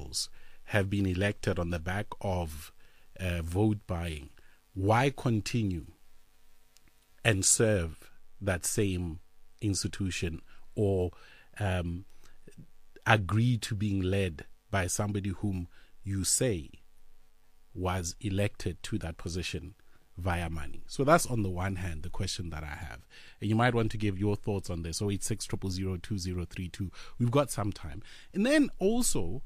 individuals have been elected on the back of vote buying, why continue and serve that same institution or agree to being led by somebody whom you say was elected to that position via money? So that's on the one hand the question that I have, and you might want to give your thoughts on this. 086 We've got some time. And then also,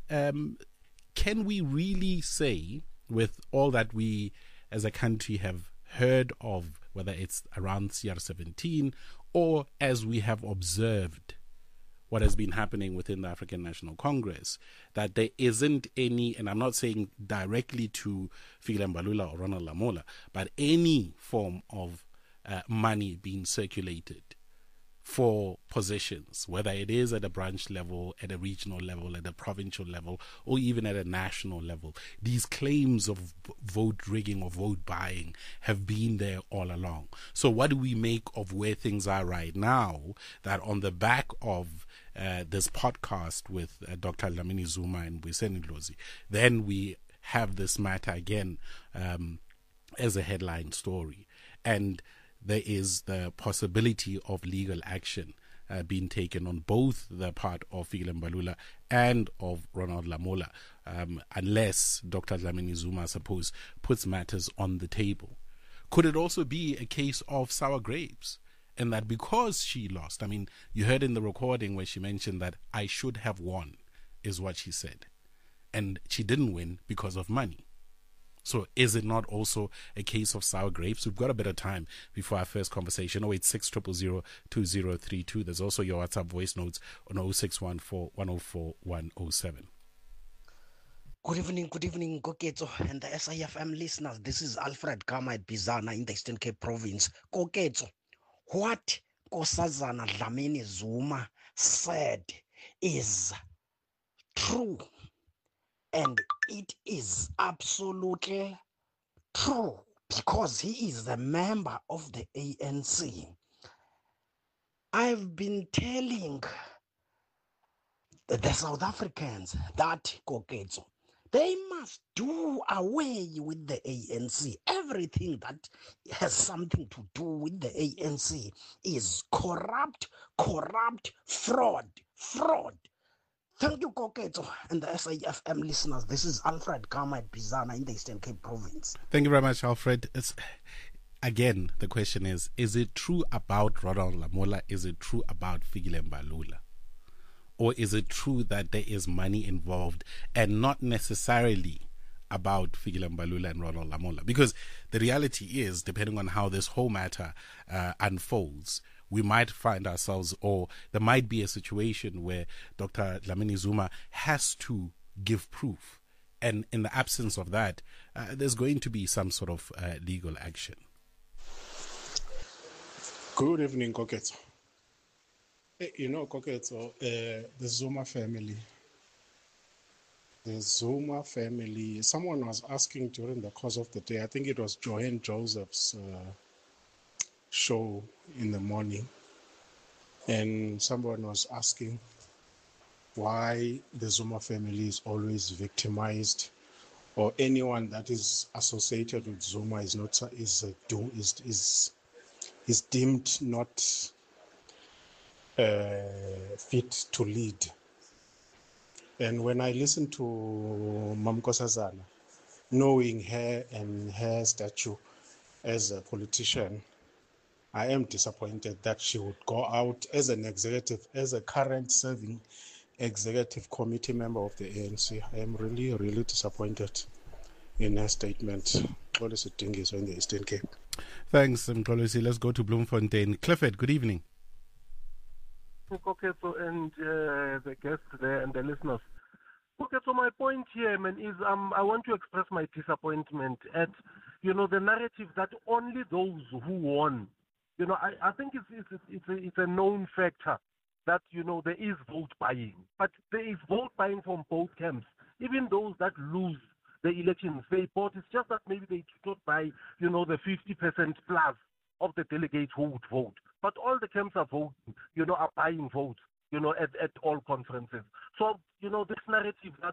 can we really say, with all that we as a country have heard of, whether it's around CR17 or as we have observed what has been happening within the African National Congress, that there isn't any, and I'm not saying directly to Fikile Mbalula or Ronald Lamola, but any form of money being circulated for positions, whether it is at a branch level, at a regional level, at a provincial level, or even at a national level. These claims of vote rigging or vote buying have been there all along. So what do we make of where things are right now, that on the back of this podcast with Dr. Dlamini Zuma and Mbuyiseni Ndlozi, then we have this matter again as a headline story, and there is the possibility of legal action being taken on both the part of Fikile Mbalula and of Ronald Lamola, unless Dr. Dlamini Zuma, I suppose, puts matters on the table. Could it also be a case of sour grapes? And that because she lost, I mean, you heard in the recording where she mentioned that I should have won, is what she said. And she didn't win because of money. So is it not also a case of sour grapes? We've got a bit of time before our first conversation. 086 000 There's also your WhatsApp voice notes on 0614 104 107. Good evening, Koketso and the SIFM listeners. This is Alfred Kamait Bizana in the Eastern Cape Province. Koketso, what Nkosazana Dlamini Zuma said is true, and it is absolutely true because he is a member of the ANC. I've been telling the South Africans that, Koketso, they must do away with the ANC. Everything that has something to do with the ANC is corrupt, fraud. Thank you, Koketso, and the SAFM listeners. This is Alfred Kamait Bizana in the Eastern Cape Province. Thank you very much, Alfred. Again, the question is it true about Ronald Lamola? Is it true about Fikile Mbalula? Or is it true that there is money involved and not necessarily about Fikile Mbalula and Ronald Lamola? Because the reality is, depending on how this whole matter unfolds, we might find ourselves, or there might be a situation where Dr. Dlamini Zuma has to give proof. And in the absence of that, there's going to be some sort of legal action. Good evening, Koketso. You know, Koketso, the Zuma family, someone was asking during the course of the day, I think it was Joanne Joseph's show in the morning, and someone was asking why the Zuma family is always victimized, or anyone that is associated with Zuma is deemed not fit to lead. And when I listen to Mam Nkosazana, knowing her and her stature as a politician, I am disappointed that she would go out as an executive, as a current serving executive committee member of the ANC. I am really, really disappointed in her statement. What is it doing in the Eastern Cape? Thanks, Mxolisi. Let's go to Bloemfontein. Clifford, good evening. Koketso and the guests there and the listeners. Koketso, my point here, man, is I want to express my disappointment at, the narrative that only those who won. I think it's a known factor that, there is vote buying. But there is vote buying from both camps. Even those that lose the elections, they bought. It's just that maybe they did not buy, the 50% plus of the delegates who would vote. But all the camps are voting, are buying votes. at all conferences. So, this narrative that,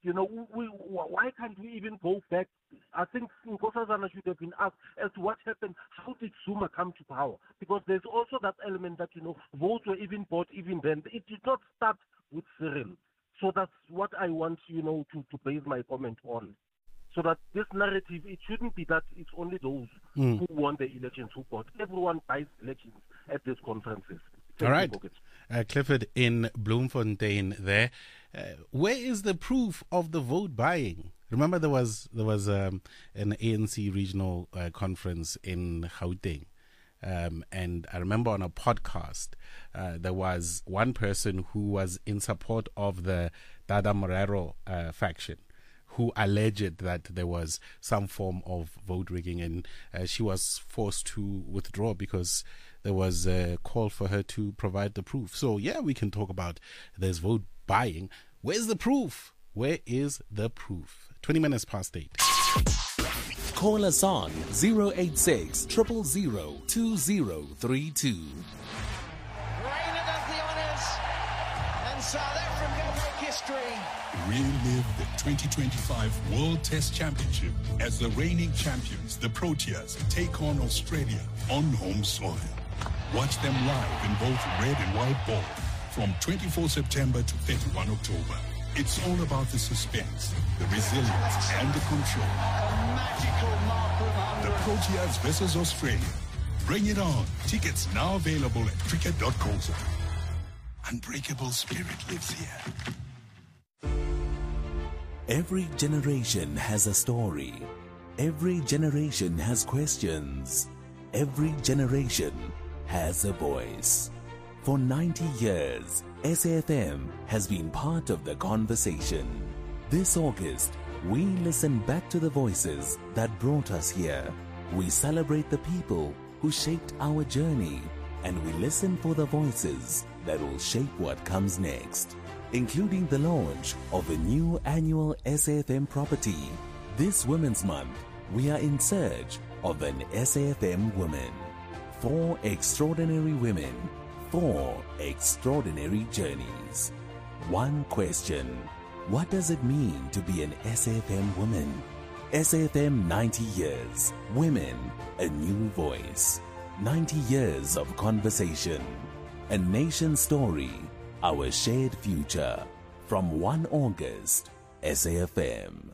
why can't we even go back? I think Nkosazana should have been asked as to what happened. How did Zuma come to power? Because there's also that element that, votes were even bought even then. It did not start with Cyril. So that's what I want, to base my comment on. So that this narrative, it shouldn't be that it's only those who won the elections who bought. Everyone buys elections at these conferences. All right. Clifford in Bloemfontein there. Where is the proof of the vote buying? Remember there was an ANC regional conference in Gauteng. And I remember on a podcast, there was one person who was in support of the Dada Morero faction, who alleged that there was some form of vote rigging, and she was forced to withdraw because there was a call for her to provide the proof. So, yeah, we can talk about there's vote buying. Where's the proof? Where is the proof? 20 minutes past 8. Call us on 086 000 2032. Reina does the honours, and South Africa make history. Relive the 2025 World Test Championship as the reigning champions, the Proteas, take on Australia on home soil. Watch them live in both red and white ball from 24 September to 31 October. It's all about the suspense, the resilience, and the control. A magical mark of 100. The Proteas versus Australia. Bring it on. Tickets now available at cricket.co.za. Unbreakable spirit lives here. Every generation has a story. Every generation has questions. Every generation has a voice. For 90 years, SAFM has been part of the conversation. This August, we listen back to the voices that brought us here. We celebrate the people who shaped our journey, and we listen for the voices that will shape what comes next, including the launch of a new annual SAFM property. This Women's Month, we are in search of an SAFM woman. 4 extraordinary women, 4 extraordinary journeys. One question: what does it mean to be an SAFM woman? SAFM 90 years. Women, a new voice. 90 years of conversation. A nation story. Our shared future. From 1 August, SAFM.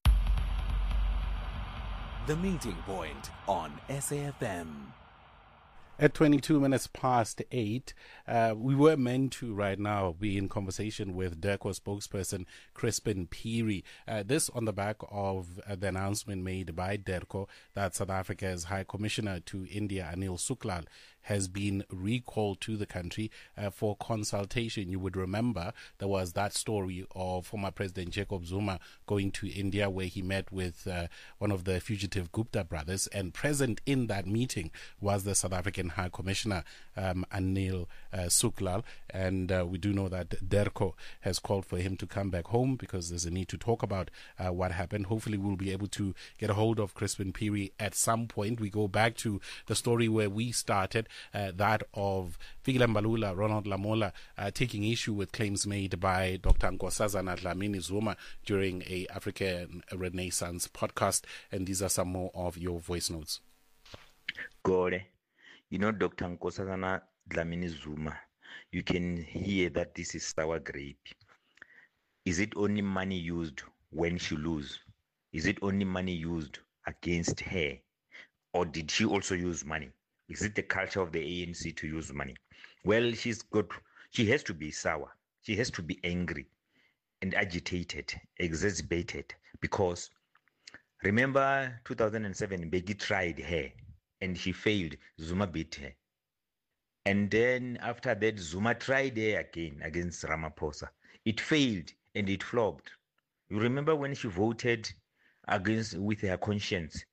The Meeting Point on SAFM. At 22 minutes past 8, we were meant to right now be in conversation with DIRCO spokesperson Crispin Phiri. This on the back of the announcement made by DIRCO that South Africa's High Commissioner to India, Anil Suklal, has been recalled to the country for consultation. You would remember there was that story of former President Jacob Zuma going to India, where he met with one of the fugitive Gupta brothers, and present in that meeting was the South African High Commissioner Anil Suklal, and we do know that DIRCO has called for him to come back home because there's a need to talk about what happened. Hopefully we'll be able to get a hold of Crispin Phiri at some point. We go back to the story where we started, that of Fikile Mbalula, Ronald Lamola, taking issue with claims made by Dr. Nkosazana Dlamini Zuma during a African Renaissance podcast. And these are some more of your voice notes. Gore, Dr. Nkosazana Dlamini Zuma, you can hear that this is sour grape. Is it only money used when she lose? Is it only money used against her? Or did she also use money? Is it the culture of the ANC to use money? Well, she has to be sour. She has to be angry and agitated, exacerbated, because remember 2007, Begi tried her and she failed. Zuma beat her. And then after that, Zuma tried her again against Ramaphosa. It failed and it flopped. You remember when she voted against with her conscience?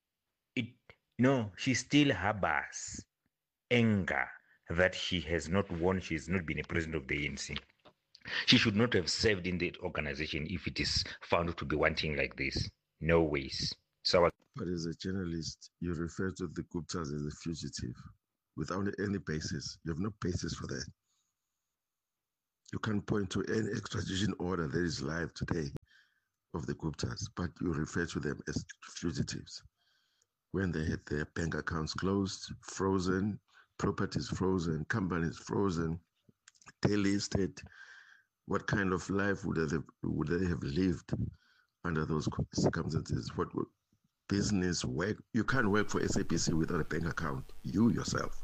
She still harbors anger that she has not won, she has not been a president of the ANC. She should not have served in that organization if it is found to be wanting like this. No ways. So, but as a journalist, you refer to the Guptas as a fugitive without any basis. You have no basis for that. You can't point to any extradition order that is live today of the Guptas, but you refer to them as fugitives when they had their bank accounts closed, frozen, properties frozen, companies frozen, delisted. What kind of life would they have lived under those circumstances? What would business work? You can't work for SABC without a bank account, you yourself.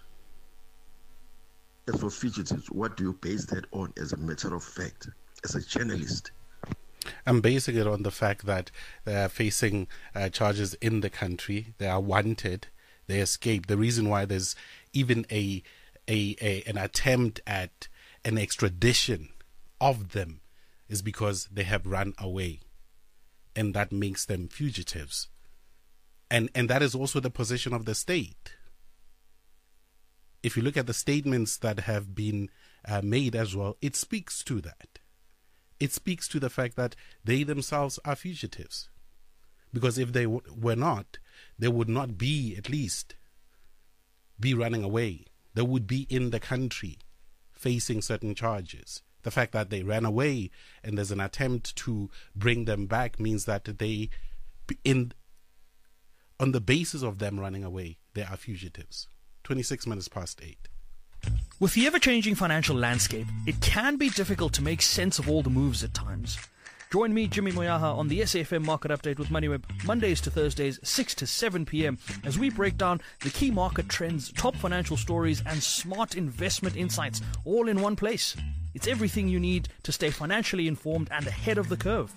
As for fugitives, what do you base that on as a matter of fact, as a journalist? I'm basing it on the fact that they are facing charges in the country. They are wanted. They escaped. The reason why there's even an attempt at an extradition of them is because they have run away, and that makes them fugitives. And that is also the position of the state. If you look at the statements that have been made as well, it speaks to that. It speaks to the fact that they themselves are fugitives. Because if they were not, they would not be, at least, be running away. They would be in the country facing certain charges. The fact that they ran away and there's an attempt to bring them back means that they, on the basis of them running away, they are fugitives. 26 minutes past 8. With the ever-changing financial landscape, it can be difficult to make sense of all the moves at times. Join me, Jimmy Moyaha, on the SAFM Market Update with MoneyWeb, Mondays to Thursdays, 6 to 7 p.m, as we break down the key market trends, top financial stories, and smart investment insights, all in one place. It's everything you need to stay financially informed and ahead of the curve.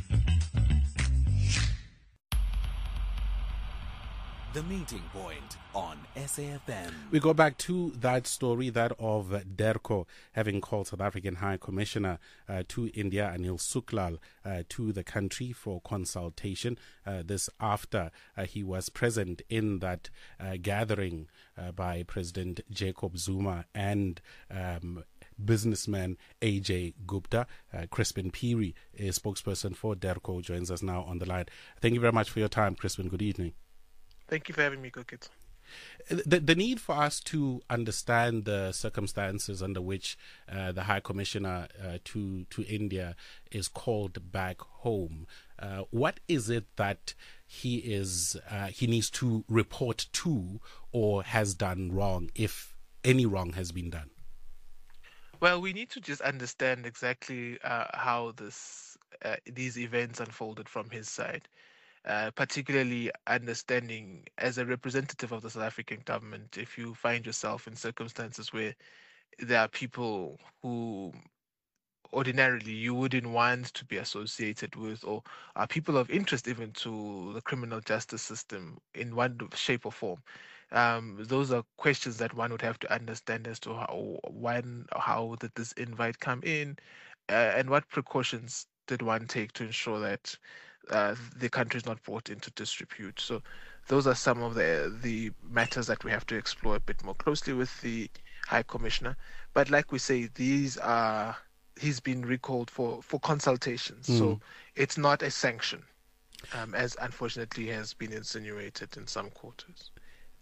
The Meeting Point on SAFM. We go back to that story, that of DIRCO having called South African High Commissioner to India, Anil Suklal, to the country for consultation. This after he was present in that gathering by President Jacob Zuma and businessman AJ Gupta. Crispin Peary, a spokesperson for DIRCO, joins us now on the line. Thank you very much for your time, Crispin. Good evening. Thank you for having me, Koketso. The need for us to understand the circumstances under which the High Commissioner to India is called back home. What is it that he needs to report to or has done wrong, if any wrong has been done? Well, we need to just understand exactly how these events unfolded from his side. Particularly understanding as a representative of the South African government, if you find yourself in circumstances where there are people who ordinarily you wouldn't want to be associated with, or are people of interest even to the criminal justice system in one shape or form. Those are questions that one would have to understand as to how did this invite come in, and what precautions did one take to ensure that the country is not brought into disrepute. So those are some of the matters that we have to explore a bit more closely with the High Commissioner. But like we say, he's been recalled for consultations. So it's not a sanction, as unfortunately has been insinuated in some quarters.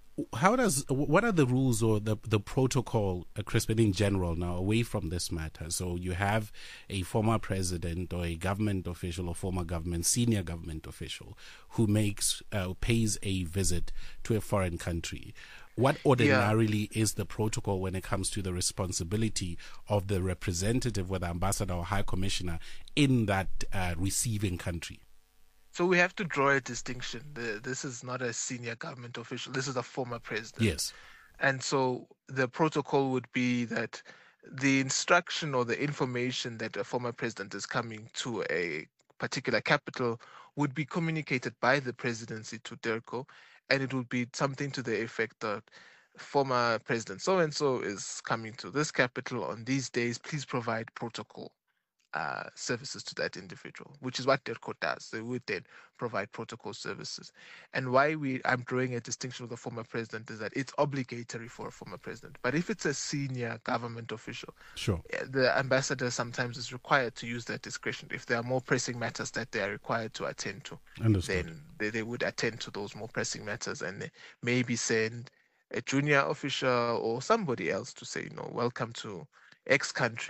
What are the rules or the protocol, Crispin, in general now, away from this matter? So you have a former president or a government official or former government, senior government official who pays a visit to a foreign country. What ordinarily is the protocol when it comes to the responsibility of the representative, whether ambassador or high commissioner, in that receiving country? So we have to draw a distinction. This is not a senior government official. This is a former president. Yes. And so the protocol would be that the instruction or the information that a former president is coming to a particular capital would be communicated by the presidency to DIRCO, and it would be something to the effect that former president so-and-so is coming to this capital on these days. Please provide protocol services to that individual, which is what DIRCO does. They would then provide protocol services. And why I'm drawing a distinction with the former president is that it's obligatory for a former president. But if it's a senior government official, sure, the ambassador sometimes is required to use that discretion. If there are more pressing matters that they are required to attend to, Understood. then they would attend to those more pressing matters and maybe send a junior official or somebody else to say, welcome to X country.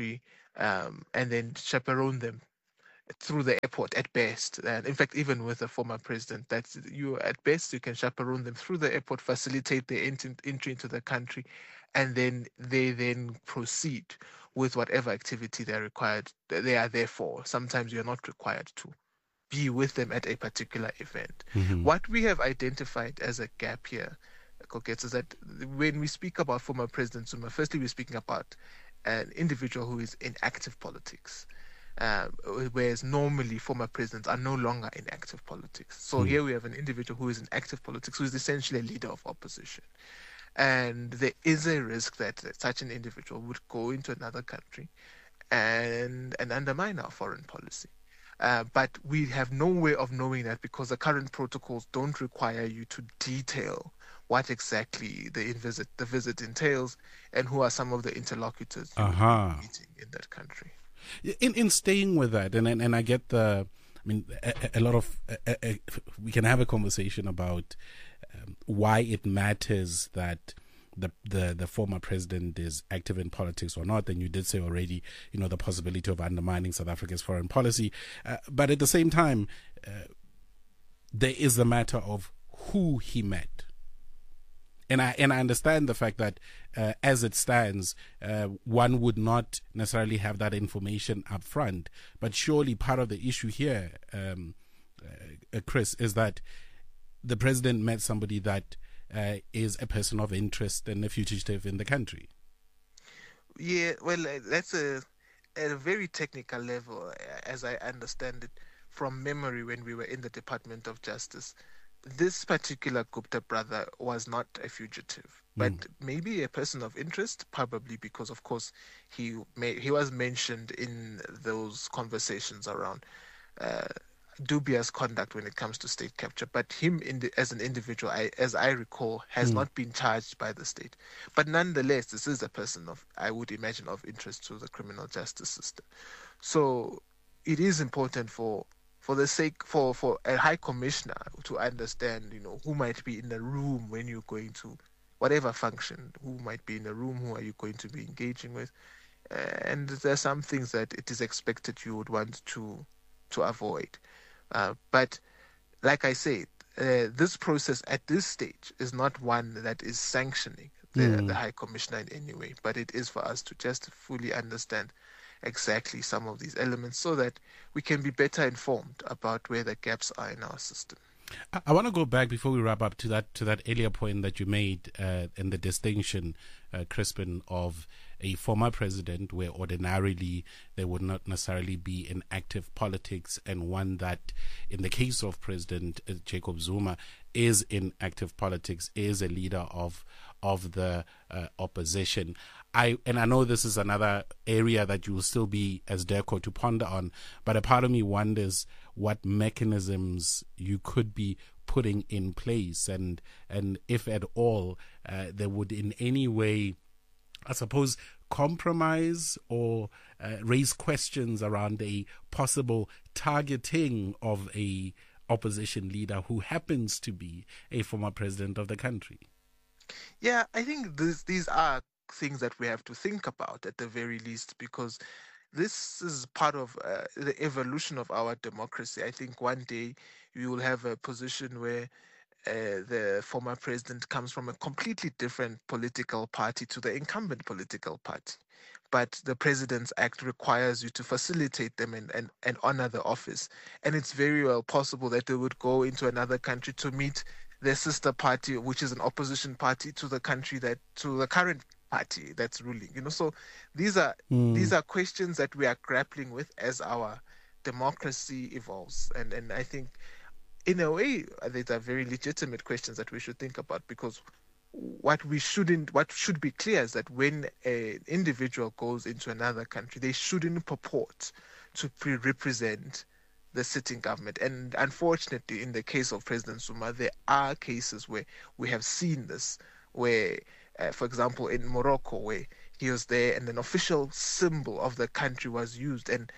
and then chaperone them through the airport at best. And in fact, even with the former president, that's you at best you can chaperone them through the airport, facilitate their entry into the country, and then they then proceed with whatever activity they're required. They are there for. Sometimes you're not required to be with them at a particular event. What we have identified as a gap here, Koketso, is that when we speak about former President Zuma, firstly we're speaking about an individual who is in active politics. Whereas normally former presidents are no longer in active politics. So here we have an individual who is in active politics, who is essentially a leader of opposition. And there is a risk that such an individual would go into another country and undermine our foreign policy. But we have no way of knowing that because the current protocols don't require you to detail what exactly the visit entails and who are some of the interlocutors you will be meeting in that country. In staying with that, and I get a lot of we can have a conversation about why it matters that the former president is active in politics or not. And you did say already, the possibility of undermining South Africa's foreign policy. But at the same time, there is the matter of who he met. And I understand the fact that as it stands, one would not necessarily have that information up front. But surely part of the issue here, Chris, is that the president met somebody that is a person of interest and a fugitive in the country. Yeah, well, that's at a very technical level, as I understand it, from memory when we were in the Department of Justice. This particular Gupta brother was not a fugitive, but maybe a person of interest, probably because, of course, he was mentioned in those conversations around dubious conduct when it comes to state capture. But him as an individual, as I recall, has not been charged by the state. But nonetheless, this is a person I would imagine, of interest to the criminal justice system. So it is important for a high commissioner to understand, who might be in the room when you're going to whatever function, who might be in the room, who are you going to be engaging with. And there are some things that it is expected you would want to avoid. But like I said, this process at this stage is not one that is sanctioning the High Commissioner in any way, but it is for us to just fully understand exactly some of these elements so that we can be better informed about where the gaps are in our system. I want to go back before we wrap up to that earlier point that you made and the distinction, Crispin, of a former president where ordinarily there would not necessarily be in active politics, and one that, in the case of President Jacob Zuma, is in active politics, is a leader of the opposition. I know this is another area that you will still be, as DIRCO, to ponder on, but a part of me wonders what mechanisms you could be putting in place, and if at all there would in any way, I suppose, compromise or raise questions around a possible targeting of a opposition leader who happens to be a former president of the country. Yeah, I think these are things that we have to think about at the very least, because this is part of the evolution of our democracy. I think one day we will have a position where the former president comes from a completely different political party to the incumbent political party. But the President's Act requires you to facilitate them and honor the office. And it's very well possible that they would go into another country to meet their sister party, which is an opposition party to the current party that's ruling. So these are questions that we are grappling with as our democracy evolves. And I think, in a way, these are very legitimate questions that we should think about, because what should be clear is that when an individual goes into another country, they shouldn't purport to represent the sitting government. And unfortunately, in the case of President Zuma, there are cases where we have seen this, where, for example, in Morocco, where he was there and an official symbol of the country was used, and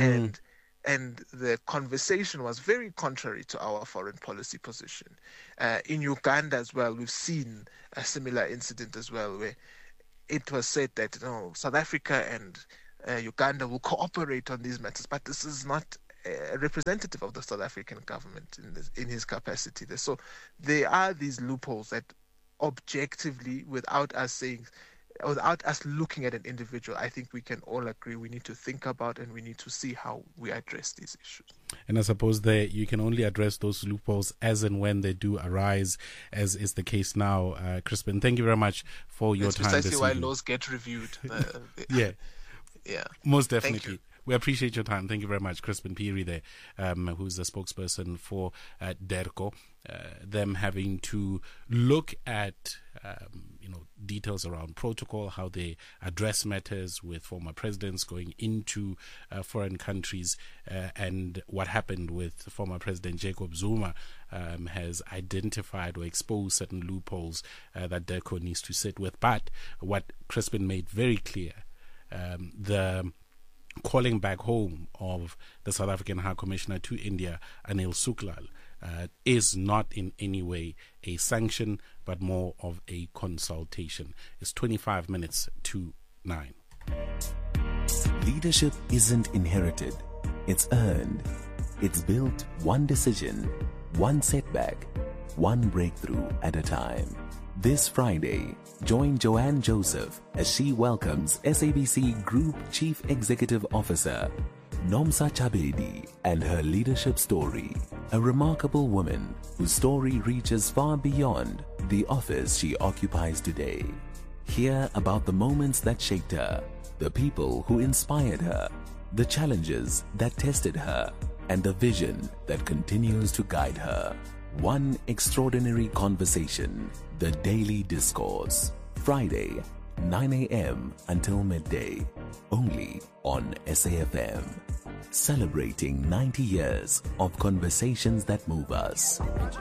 the conversation was very contrary to our foreign policy position. In Uganda as well, we've seen a similar incident as well, where it was said that South Africa and Uganda will cooperate on these matters, but this is not a representative of the South African government in his capacity there. So there are these loopholes that objectively, without us looking at an individual, I think we can all agree we need to think about and we need to see how we address these issues. And I suppose that you can only address those loopholes as and when they do arise, as is the case now. Crispin, thank you very much for your time. Precisely why laws get reviewed. Yeah. Most definitely. Thank you. We appreciate your time. Thank you very much, Crispin Phiri there, who's the spokesperson for DERCO. Them having to look at details around protocol, how they address matters with former presidents going into foreign countries, and what happened with former President Jacob Zuma has identified or exposed certain loopholes that DERCO needs to sit with. But what Crispin made very clear, the calling back home of the South African High Commissioner to India, Anil Suklal, is not in any way a sanction, but more of a consultation. It's 25 minutes to 9. Leadership isn't inherited, it's earned. It's built one decision, one setback, one breakthrough at a time. This Friday, join Joanne Joseph as she welcomes SABC Group Chief Executive Officer Nomsa Chabedi and her leadership story. A remarkable woman whose story reaches far beyond the office she occupies today. Hear about the moments that shaped her, the people who inspired her, the challenges that tested her, and the vision that continues to guide her. One extraordinary conversation, the Daily Discourse. Friday, 9 a.m. until midday. Only on SAFM. Celebrating 90 years of conversations that move us.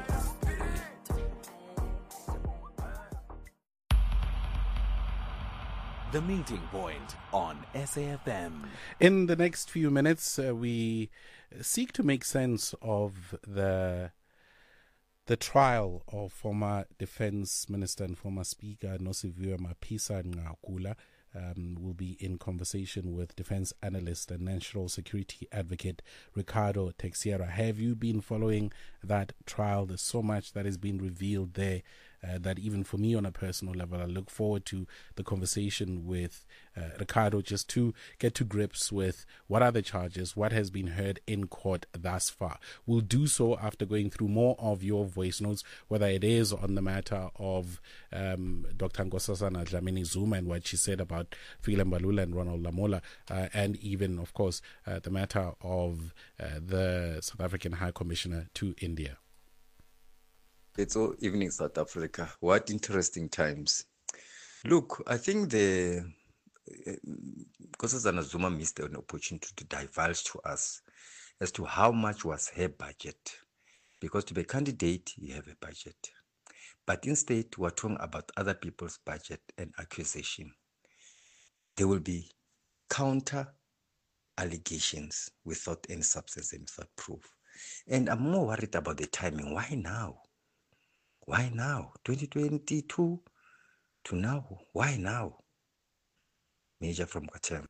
The Meeting Point on SAFM. In the next few minutes, we seek to make sense of the trial of former Defense Minister and former Speaker Nosiviwe Mapisa Nqakula. Will be in conversation with defense analyst and national security advocate Ricardo Texiera. Have you been following that trial? There's so much that has been revealed there that even for me on a personal level, I look forward to the conversation with Ricardo just to get to grips with what are the charges, what has been heard in court thus far. We'll do so after going through more of your voice notes, whether it is on the matter of Dr. Nkosazana Dlamini Zuma and what she said about Fikile Mbalula and Ronald Lamola, and even, of course, the matter of the South African High Commissioner to India. It's all evening South Africa. What interesting times. Look, I think the Nkosazana Zuma missed an opportunity to divulge to us as to how much was her budget. Because to be a candidate, you have a budget. But instead, we're talking about other people's budget and accusation. There will be counter allegations without any substance and without proof. And I'm more worried about the timing. Why now? Why now? 2022 to now? Why now? Major from Katem.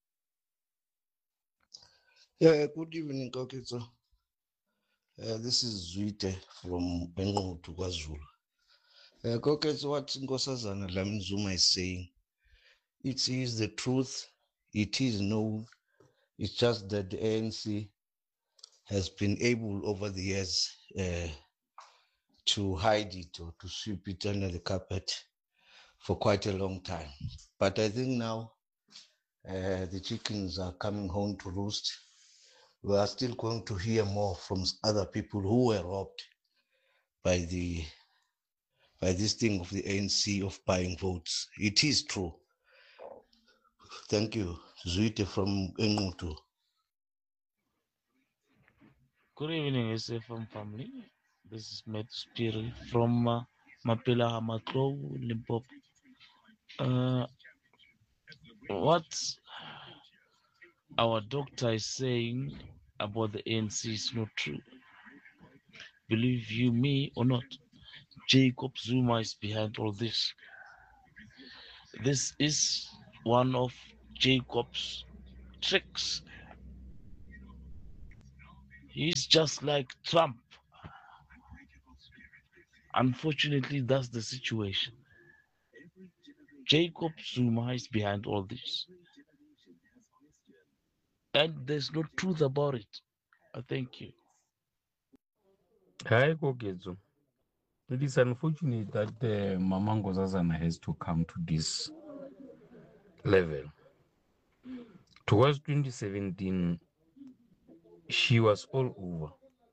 Yeah, good evening, Koketso. This is Zwite from Bengo to KwaZulu. Koketso, what Nkosazana Dlamini Zuma is saying, it is the truth, it is known, it's just that the ANC has been able over the years to hide it or to sweep it under the carpet for quite a long time. But I think now the chickens are coming home to roost. We are still going to hear more from other people who were robbed by this thing of the ANC of buying votes. It is true. Thank you. Zuite from Engutu. Good evening, SFM family. This is Matt Spiri from Mapela Hamakro, Limpopo. What our doctor is saying about the ANC is not true. Believe you me or not, Jacob Zuma is behind all this. This is one of Jacob's tricks. He's just like Trump. Unfortunately, that's the situation. Jacob Zuma is behind all this. And there's no truth about it. Thank you. Hi, Kokezo. It is unfortunate that Mama Nkosazana has to come to this level. Towards 2017, she was all over.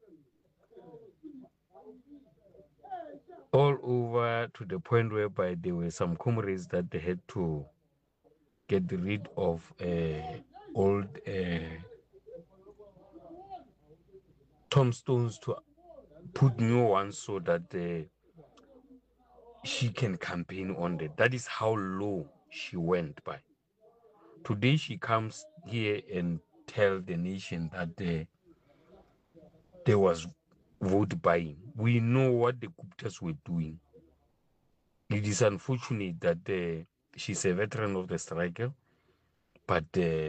All over to the point whereby there were some comrades that they had to get rid of old tombstones to put new ones so that she can campaign on that. That is how low she went by. Today she comes here and tell the nation that there was vote buying. We know what the Guptas were doing. It is unfortunate that she's a veteran of the struggle, but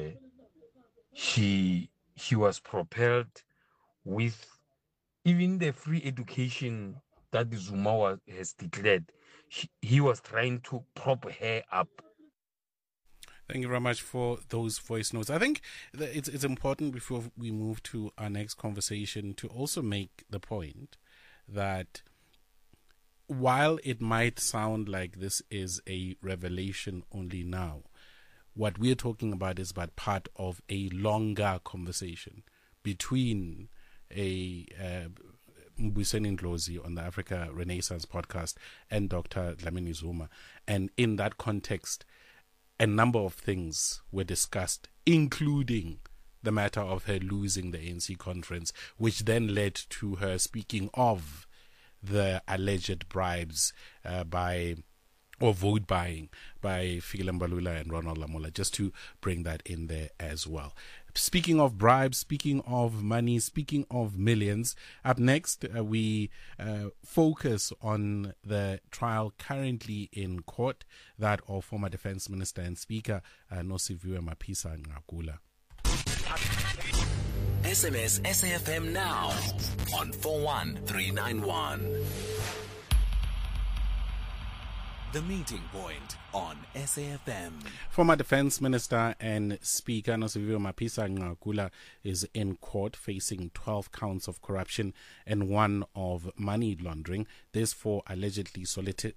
she was propelled with even the free education that the Zuma has declared. He was trying to prop her up. Thank you very much for those voice notes. I think that it's important before we move to our next conversation to also make the point that while it might sound like this is a revelation only now, what we're talking about is but part of a longer conversation between Mbuyiseni Ndlozi on the Africa Renaissance podcast and Dr. Dlamini Zuma. And in that context, a number of things were discussed, including the matter of her losing the ANC conference, which then led to her speaking of the alleged bribes or vote buying by Fikile Mbalula and Ronald Lamola, just to bring that in there as well. Speaking of bribes, speaking of money, speaking of millions, up next we focus on the trial currently in court, that of former Defense Minister and Speaker Nosiviwe Mapisa Nqakula. SMS SAFM now on 41391. The Meeting Point on SAFM. Former Defense Minister and Speaker Nosiviwe Mapisa Nqakula is in court facing 12 counts of corruption and 1 of money laundering. This for allegedly soliciting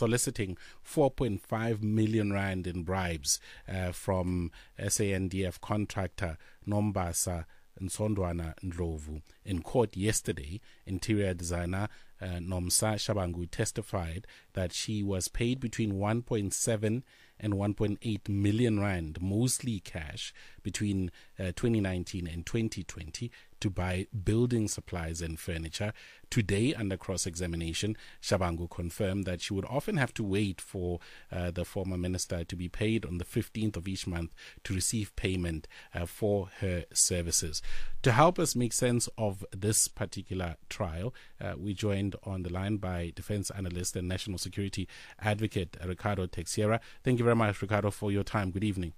4.5 million rand in bribes from SANDF contractor Nombasa Nsondwana Ndlovu. In court yesterday, interior designer Nomsa Shabangu testified that she was paid between 1.7 and 1.8 million rand, mostly cash, between 2019 and 2020 to buy building supplies and furniture. Today, under cross-examination, Shabangu confirmed that she would often have to wait for the former minister to be paid on the 15th of each month to receive payment for her services. To help us make sense of this particular trial, we joined on the line by defense analyst and national security advocate Ricardo Texiera. Thank you very much, Ricardo, for your time. Good evening.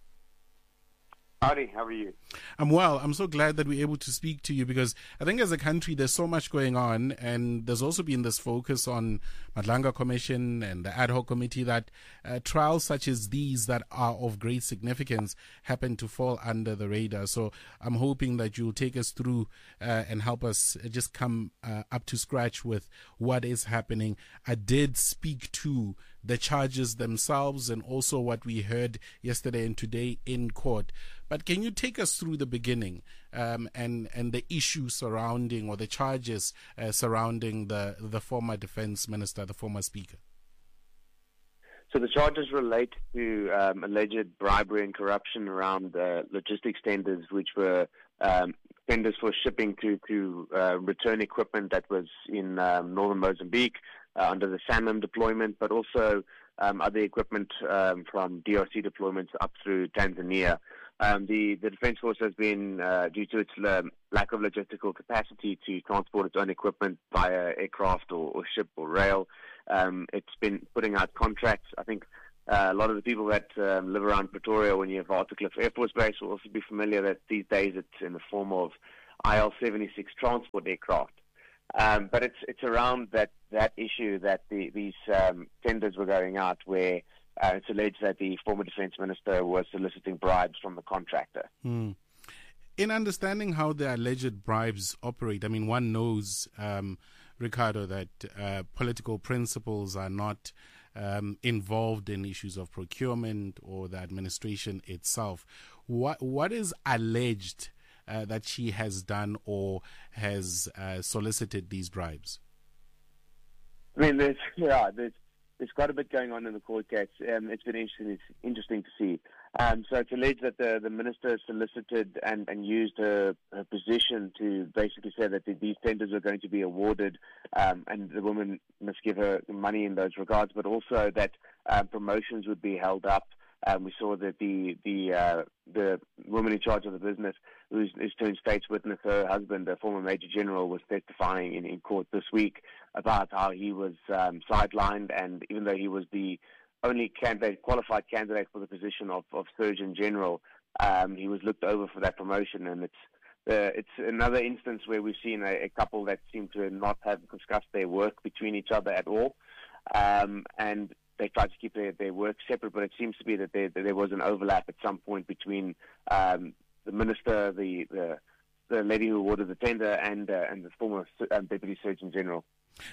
Howdy, how are you? I'm well. I'm so glad that we're able to speak to you because I think as a country there's so much going on, and there's also been this focus on Madlanga Commission and the ad hoc committee that trials such as these that are of great significance happen to fall under the radar. So I'm hoping that you'll take us through and help us just come up to scratch with what is happening. I did speak to the charges themselves and also what we heard yesterday and today in court. But can you take us through the beginning and the issue surrounding, or the charges surrounding the former defense minister, the former speaker? So the charges relate to alleged bribery and corruption around logistics tenders, which were tenders for shipping to return equipment that was in northern Mozambique under the SAMIM deployment, but also other equipment from DRC deployments up through Tanzania. The Defence Force has been, due to its lack of logistical capacity to transport its own equipment via aircraft or ship or rail, it's been putting out contracts. I think A lot of the people that live around Pretoria, when you have Hartecliffe Air Force Base, will also be familiar that these days it's in the form of IL-76 transport aircraft. But it's around that issue that these tenders were going out, where it's alleged that the former defence minister was soliciting bribes from the contractor. In understanding how the alleged bribes operate, I mean, one knows, Ricardo, that political principles are not involved in issues of procurement or the administration itself. What is alleged that she has done or has solicited these bribes? I mean, there's quite a bit going on in the court case. It's been interesting to see. So it's alleged that the minister solicited and used her position to basically say that these tenders are going to be awarded, and the woman must give her money in those regards, but also that promotions would be held up. We saw that the woman in charge of the business, who's turned state's witness, her husband, the former Major General, was testifying in court this week about how he was sidelined, and even though he was the only qualified candidate for the position of Surgeon General, he was looked over for that promotion. And it's another instance where we've seen a couple that seem to not have discussed their work between each other at all, and they tried to keep their work separate, but it seems to be that there was an overlap at some point between the minister, the lady who awarded the tender, and the former Deputy Surgeon General.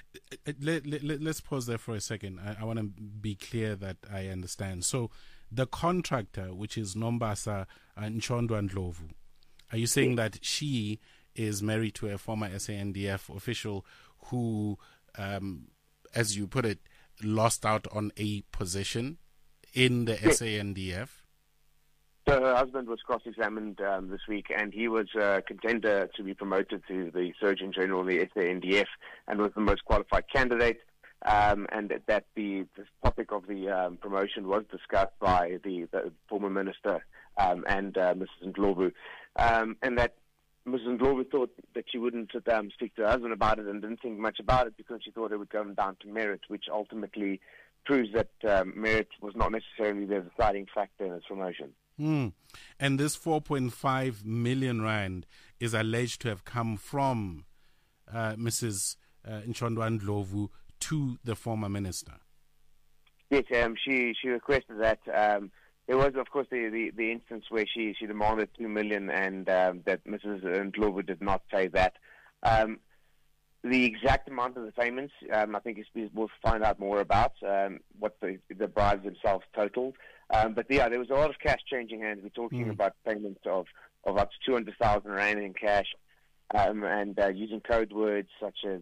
Let's pause there for a second. I want to be clear that I understand. So the contractor, which is Nombasa Nchondwa Ndlovu, are you saying that she is married to a former SANDF official who, as you put it, lost out on a position in the SANDF? So her husband was cross-examined this week, and he was a contender to be promoted to the Surgeon General of the SANDF and was the most qualified candidate, and that the topic of the promotion was discussed by the former minister and Mrs. Ndlovu, and that Mrs. Ndlovu thought that she wouldn't speak to her husband about it and didn't think much about it because she thought it would go down to merit, which ultimately proves that merit was not necessarily the deciding factor in its promotion. And this 4.5 million rand is alleged to have come from Mrs. Nchondwa Ndlovu to the former minister. Yes, she requested that. There was, of course, the instance where she demanded 2 million, and that Mrs. Ndlovu did not say that. The exact amount of the payments, I think we'll find out more about what the bribes themselves totaled. But yeah, there was a lot of cash changing hands. We're talking about payments of up to 200,000 rand in cash, and using code words such as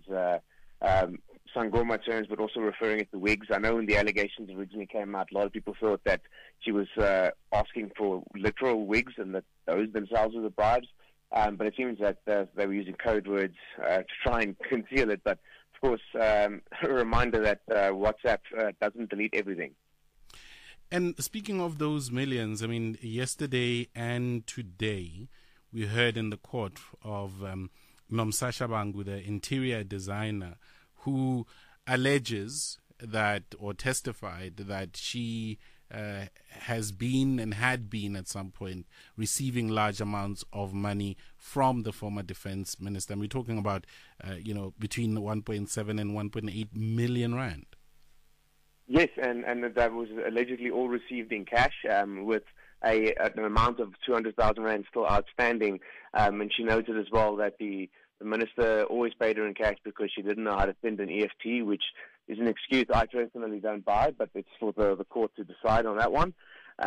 Sangoma terms, but also referring it to wigs. I know when the allegations originally came out, a lot of people thought that she was asking for literal wigs and that those themselves were the bribes. But it seems that they were using code words to try and conceal it. But, of course, a reminder that WhatsApp doesn't delete everything. And speaking of those millions, I mean, yesterday and today, we heard in the court of Nomsasha Bangu, the interior designer, who alleges that, or testified that she has been and had been at some point receiving large amounts of money from the former defense minister. And we're talking about, between 1.7 and 1.8 million rand. Yes, and that was allegedly all received in cash, with an amount of 200,000 rand still outstanding. And she noted as well that the minister always paid her in cash because she didn't know how to send an EFT, which is an excuse I personally don't buy, but it's for the court to decide on that one.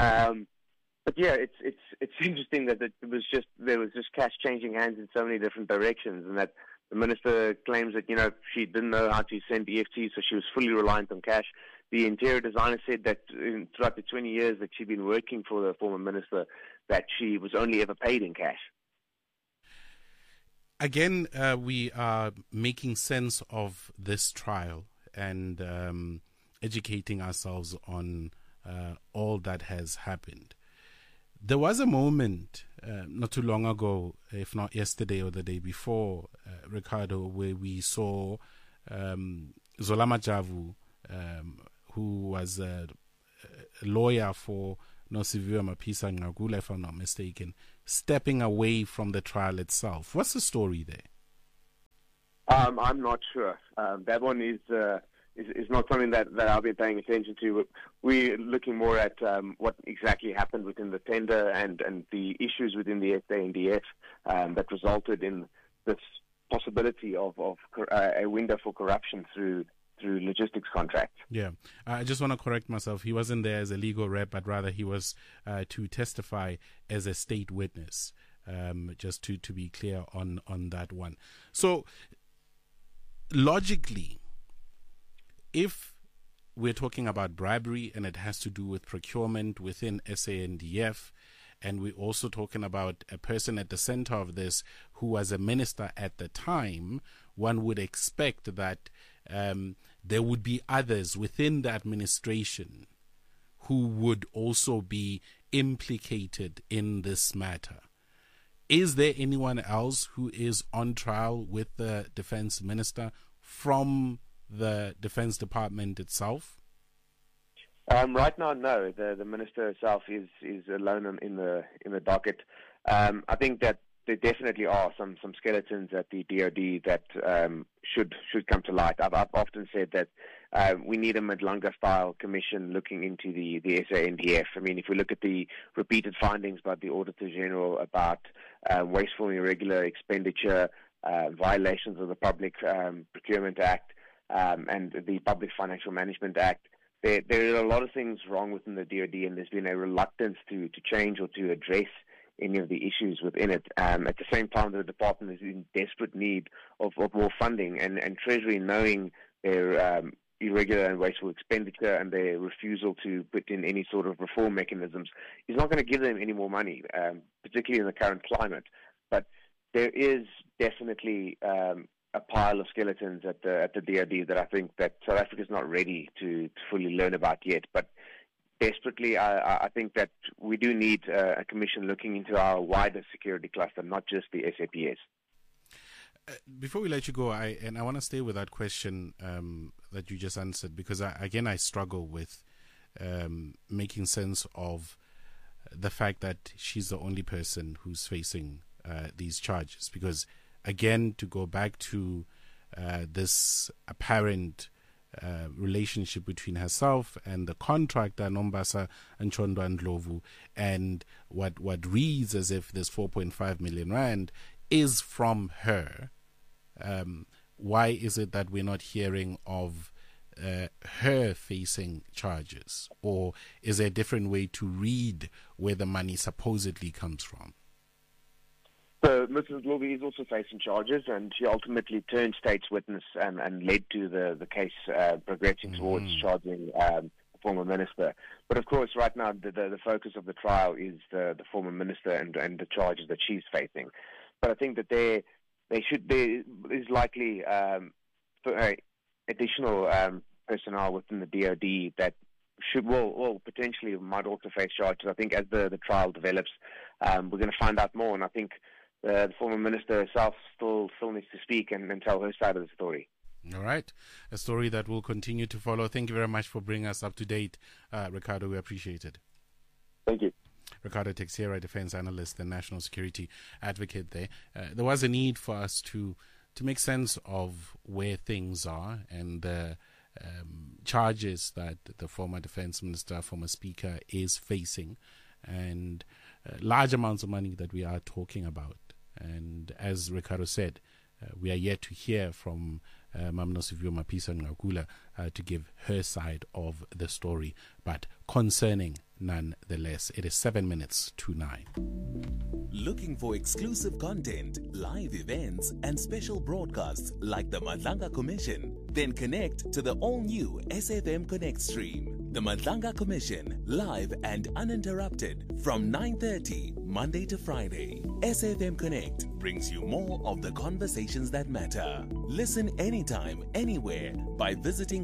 But yeah, it's interesting that there was just cash changing hands in so many different directions, and that the minister claims that she didn't know how to send EFTs, so she was fully reliant on cash. The interior designer said that throughout the 20 years that she'd been working for the former minister, that she was only ever paid in cash. Again, we are making sense of this trial and educating ourselves on all that has happened. There was a moment not too long ago, if not yesterday or the day before, Ricardo, where we saw Zola Majavu, who was lawyer for Nosiviwe Mapisa-Nqakula, if I'm not mistaken, stepping away from the trial itself. What's the story there? I'm not sure. That one is not something that I've been paying attention to. We're looking more at what exactly happened within the tender and the issues within the SANDF that resulted in this possibility of a window for corruption through logistics contracts. Yeah. I just want to correct myself. He wasn't there as a legal rep, but rather he was to testify as a state witness, just to be clear on that one. So, logically, if we're talking about bribery and it has to do with procurement within SANDF, and we're also talking about a person at the center of this who was a minister at the time, one would expect that there would be others within the administration who would also be implicated in this matter. Is there anyone else who is on trial with the defense minister from the Defense Department itself? Right now, no. The minister herself is alone in the docket. I think that there definitely are some skeletons at the DoD that should come to light. I've often said that we need a Madlanga-style commission looking into the SANDF. I mean, if we look at the repeated findings by the Auditor General about wasteful and irregular expenditure, violations of the Public Procurement Act and the Public Financial Management Act, there are a lot of things wrong within the DoD, and there's been a reluctance to change or to address any of the issues within it. At the same time, the department is in desperate need of more funding, and Treasury, knowing their irregular and wasteful expenditure and their refusal to put in any sort of reform mechanisms, is not going to give them any more money, particularly in the current climate. But there is definitely a pile of skeletons at the DoD that I think that South Africa is not ready to fully learn about yet. But desperately, I think that we do need a commission looking into our wider security cluster, not just the SAPS. Before we let you go, I want to stay with that question that you just answered, because I struggle with making sense of the fact that she's the only person who's facing these charges. Because, again, to go back to this apparent relationship between herself and the contractor Nombasa Nchondo Ndlovu, and what reads as if this 4.5 million rand is from her, why is it that we're not hearing of her facing charges? Or is there a different way to read where the money supposedly comes from? So Mrs. Ndlovu is also facing charges, and she ultimately turned state's witness and led to the case progressing towards charging the former minister. But of course, right now the focus of the trial is the former minister and the charges that she's facing. But I think that there is likely additional personnel within the DoD that will potentially might also face charges. I think as the trial develops, we're going to find out more, and I think the former minister herself still needs to speak and tell her side of the story. All right. A story that will continue to follow. Thank you very much for bringing us up to date, Ricardo. We appreciate it. Thank you. Ricardo Texeira, defense analyst and national security advocate there. There was a need for us to make sense of where things are and the charges that the former defense minister, former speaker is facing, and large amounts of money that we are talking about. And as Ricardo said, we are yet to hear from Nosiviwe Mapisa-Nqakula to give her side of the story, but concerning nonetheless. It is 9:07. Looking for exclusive content, live events, and special broadcasts like the Madlanga Commission? Then connect to the all-new SFM Connect stream. The Madlanga Commission, live and uninterrupted from 9:30 Monday to Friday. SFM Connect brings you more of the conversations that matter. Listen anytime, anywhere by visiting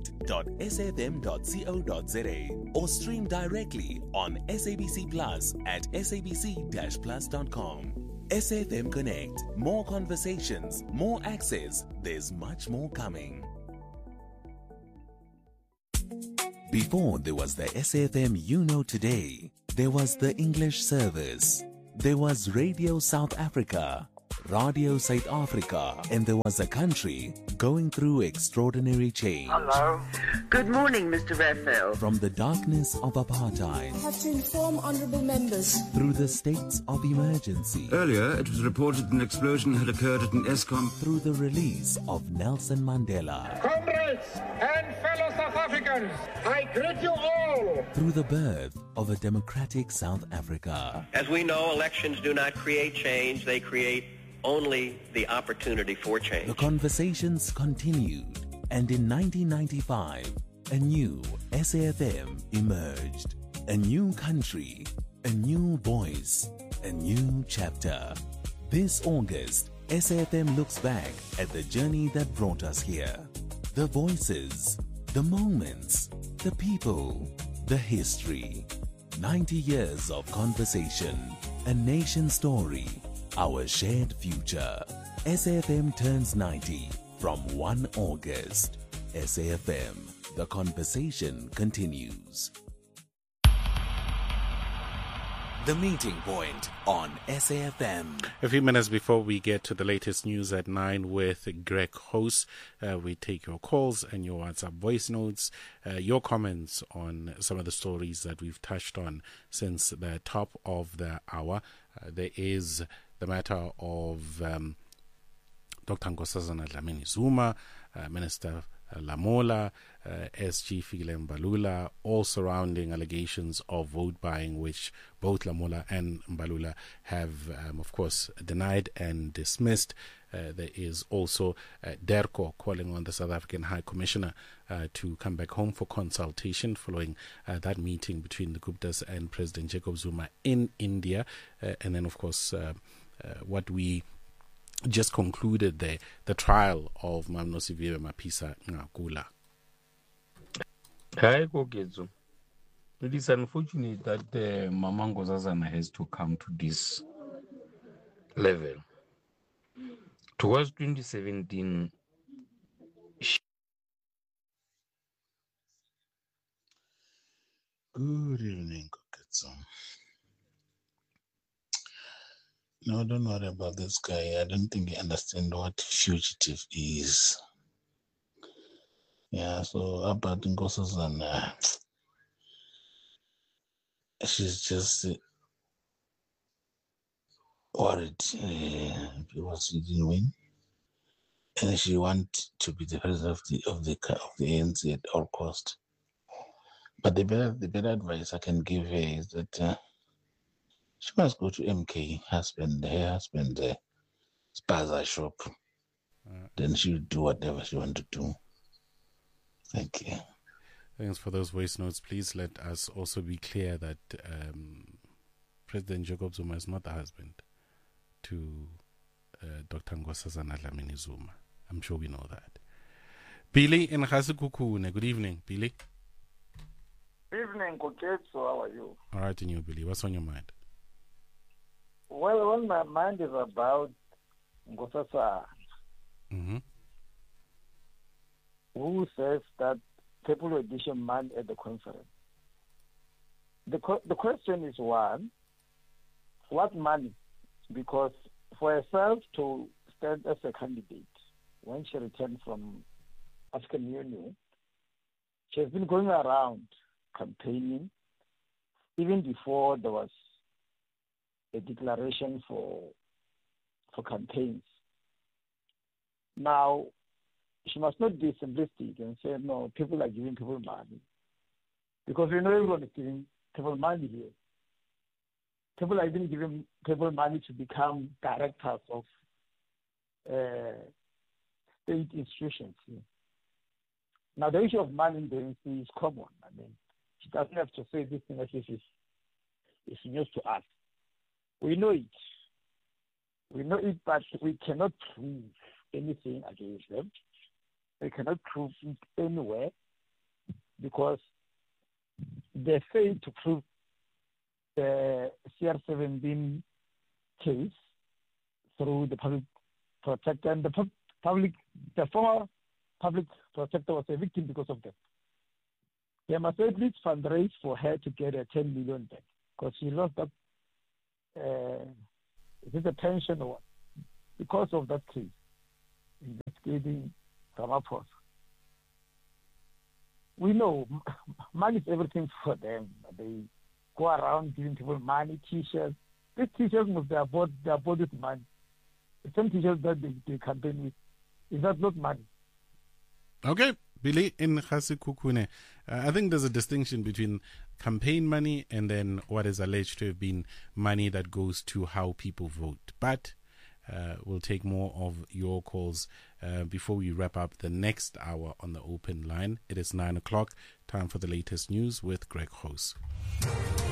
connect.sfm.co.za or stream directly on SABC Plus at sabc-plus.com. SFM Connect. More conversations, more access. There's much more coming. Before there was the SAFM you know today, there was the English service. There was Radio South Africa, Radio South Africa, and there was a country going through extraordinary change. Hello. Good morning, Mr. Raphael. From the darkness of apartheid I have to inform honourable members. through the states of emergency, Earlier, it was reported an explosion had occurred at an ESCOM. through the release of Nelson Mandela, Comrades and fellow South Africans, I greet you all. through the birth of a democratic South Africa. As we know, elections do not create change, they create only the opportunity for change. The conversations continued, and in 1995, a new SAFM emerged. A new country, a new voice, a new chapter. This August, SAFM looks back at the journey that brought us here. The voices, the moments, the people, the history. 90 years of conversation, a nation story, our shared future. SAFM turns 90 from 1 August. SAFM, the conversation continues. The Meeting Point on SAFM. A few minutes before we get to the latest news at 9 with Greg Host, we take your calls and your WhatsApp voice notes, your comments on some of the stories that we've touched on since the top of the hour. There is the matter of Dr. Nkosazana Dlamini Zuma, Minister Lamola, SG Fikile Mbalula, all surrounding allegations of vote buying, which both Lamola and Mbalula have, of course, denied and dismissed. There is also DERCO calling on the South African High Commissioner to come back home for consultation following that meeting between the Guptas and President Jacob Zuma in India. And then, of course, what we just concluded the trial of Nosiviwe Mapisa Ngakula. Hi, Kokezo. It is unfortunate that Mama Nkosazana has to come to this level. Towards 2017, Good evening, Kokezo. No, don't worry about this guy. I don't think he understands what fugitive is. Yeah, so about Nkosazana, she's just worried because she didn't win, and she wants to be the president of the ANC at all cost. But the better advice I can give her is that she must go to MK, her husband, spaza shop. Then she'll do whatever she wants to do. Thank you. Thanks for those voice notes. Please let us also be clear that President Jacob Zuma is not the husband to Dr. Nkosazana Dlamini Zuma. I'm sure we know that. Billy in Khasukukune. Good evening, Billy. Evening, Kokezo. How are you? All right, and you, Billy. What's on your mind? Well, on my mind is about Nkosazana, who says that people will audition money at the conference. The question is, one, what money? Because for herself to stand as a candidate when she returned from African Union, she has been going around campaigning even before there was a declaration for campaigns. Now, she must not be simplistic and say, no, people are giving people money. Because we know everyone is giving people money here. People are even giving people money to become directors of state institutions here. Now, the issue of money in the ANC is common. I mean, she doesn't have to say this thing as if it's news to us. We know it. We know it, but we cannot prove anything against them. We cannot prove it anywhere because they failed to prove the CR17 case through the public protector, and the former public protector was a victim because of that. They must at least fundraise for her to get a 10 million back, because she lost that, is it a pension or what? Because of that case, investigating Ramaphosa. We know money is everything for them. They go around giving people money, t-shirts. These t-shirts must be bought with money. The same t-shirts that they campaign with. Is that not money? Okay, Billy in Khasikukune. I think there's a distinction between campaign money and then what is alleged to have been money that goes to how people vote. But we'll take more of your calls before we wrap up the next hour on the open line. It is 9 o'clock. Time for the latest news with Greg House.